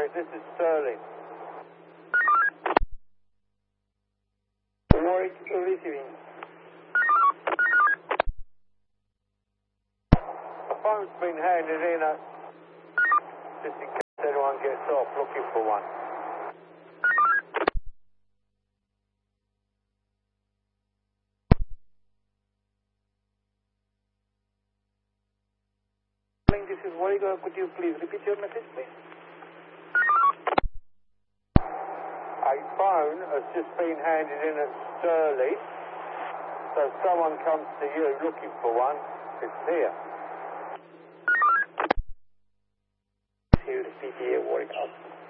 Warwick, this is Sterling. Warwick receiving. A phone's been handed in just in case anyone gets off looking for one. This is Warwick. Could you please repeat your message, please? A phone has just been handed in at Sterling, so if someone comes to you looking for one, it's here. Received PTA Warwick out.